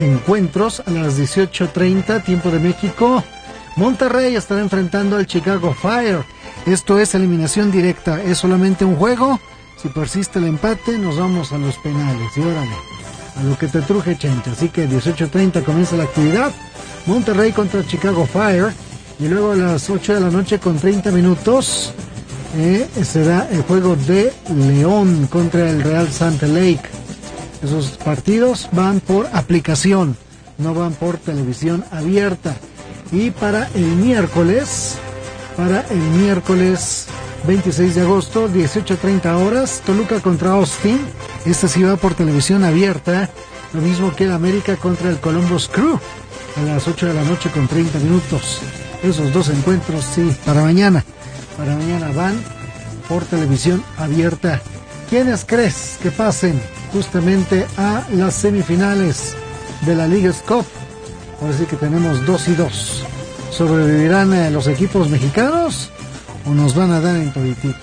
encuentros a las 18:30, tiempo de México. Monterrey estará enfrentando al Chicago Fire. Esto es eliminación directa, es solamente un juego. Si persiste el empate, nos vamos a los penales. Y órale, a lo que te truje, Chencha. Así que 18:30 comienza la actividad. Monterrey contra Chicago Fire. Y luego a las 8 de la noche con 30 minutos será el juego de León contra el Real Salt Lake. Esos partidos van por aplicación, no van por televisión abierta. Y para el miércoles 26 de agosto, 18:30 horas, Toluca contra Austin. Esta sí va por televisión abierta, lo mismo que el América contra el Columbus Crew, a las 8 de la noche con 30 minutos. Esos dos encuentros, sí, para mañana van por televisión abierta. ¿Quiénes crees que pasen justamente a las semifinales de la Leagues Cup? Ahora sí que tenemos 2 y 2. ¿Sobrevivirán los equipos mexicanos o nos van a dar en toditito?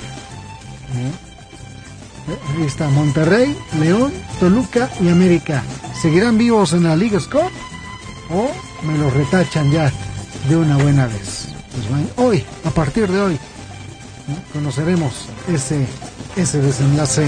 Ahí está Monterrey, León, Toluca y América. ¿Seguirán vivos en la Leagues Cup o me los retachan ya de una buena vez? Pues bueno, hoy, a partir de hoy, conoceremos ese desenlace.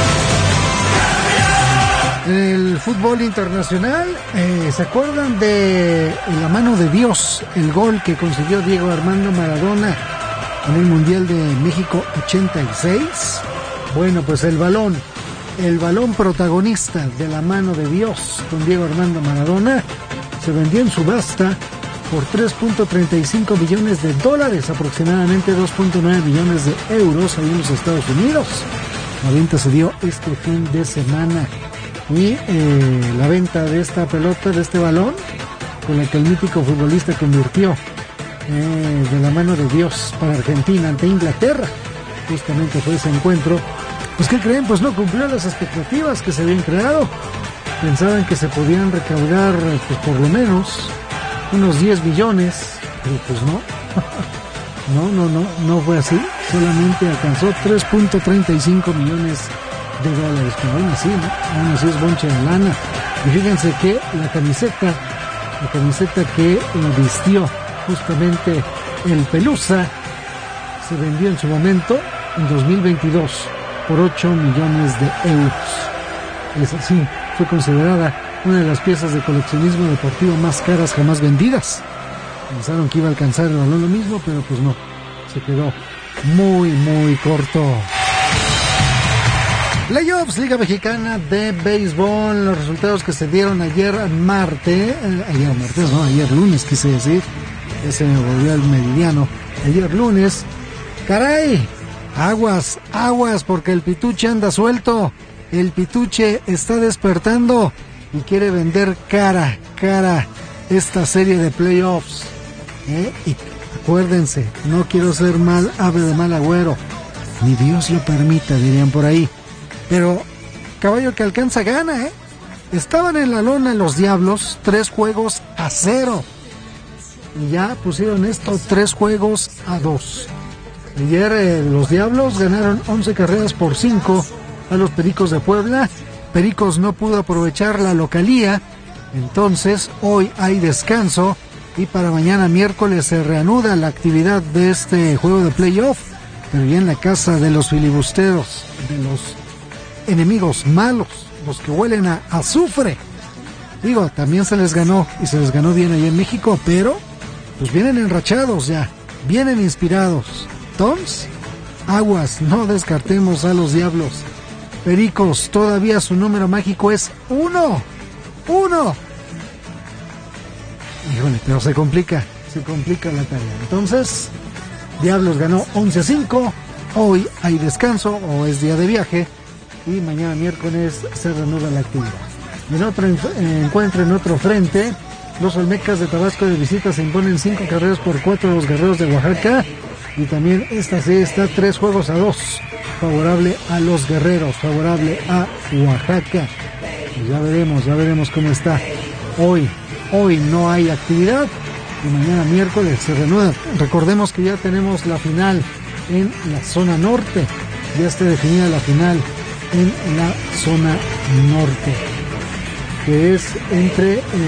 En el fútbol internacional, ¿se acuerdan de la mano de Dios, el gol que consiguió Diego Armando Maradona en el Mundial de México 86? Bueno, pues el balón protagonista de la mano de Dios con Diego Armando Maradona se vendió en subasta por $3.35 millones, aproximadamente 2.9 millones de euros ahí en los Estados Unidos. La venta se dio este fin de semana. Y la venta de esta pelota, de este balón, con la que el mítico futbolista convirtió de la mano de Dios para Argentina ante Inglaterra, justamente fue ese encuentro. Pues ¿qué creen? Pues no cumplió las expectativas que se habían creado. Pensaban que se podían recaudar pues por lo menos unos 10 millones, pero pues no fue así. Solamente alcanzó 3.35 millones de dólares, pero aún así, ¿no? Aún así es bonche de lana. Y fíjense que la camiseta que vistió justamente el Pelusa se vendió en su momento, en 2022, por 8 millones de euros. Es así, fue considerada una de las piezas de coleccionismo deportivo más caras jamás vendidas. Pensaron que iba a alcanzar el balón lo mismo, pero pues no, se quedó muy, muy corto. Playoffs, Liga Mexicana de Béisbol, los resultados que se dieron ayer lunes quise decir, ese me volvió al meridiano, ayer lunes, caray, aguas, porque el Pituche anda suelto, el Pituche está despertando y quiere vender cara esta serie de playoffs, y acuérdense, no quiero ser ave de mal agüero, ni Dios lo permita, dirían por ahí. Pero caballo que alcanza gana, Estaban en la lona los Diablos 3-0. Y ya pusieron esto 3-2. Ayer los Diablos ganaron 11 carreras por 5 a los Pericos de Puebla. Pericos no pudo aprovechar la localía. Entonces hoy hay descanso. Y para mañana miércoles se reanuda la actividad de este juego de playoff. Pero ya en la casa de los filibusteros, de los enemigos malos, los que huelen a azufre. Digo, también se les ganó, y se les ganó bien allá en México, pero pues vienen enrachados ya, vienen inspirados. Entonces, aguas, no descartemos a los Diablos. Pericos, todavía su número mágico es 1. Híjole, pero se complica la tarea. Entonces, Diablos ganó 11-5, hoy hay descanso, o es día de viaje, y mañana miércoles se reanuda la actividad. En otro encuentro, en otro frente, los Olmecas de Tabasco de visita se imponen 5 carreras por 4 a los Guerreros de Oaxaca, y también esta serie está 3-2, favorable a los Guerreros, favorable a Oaxaca. Y ya veremos cómo está. Hoy no hay actividad, y mañana miércoles se reanuda. Recordemos que ya tenemos la final en la zona norte, ya está definida la final en la zona norte. que es entre